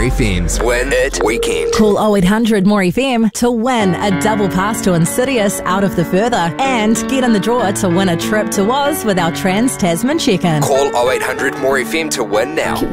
FM's Win It Weekend. Call 0800 More FM to win a double pass to Insidious Out of the Further and get in the draw to win a trip to Oz with our Trans Tasman check-in. Call 0800 More FM to win now.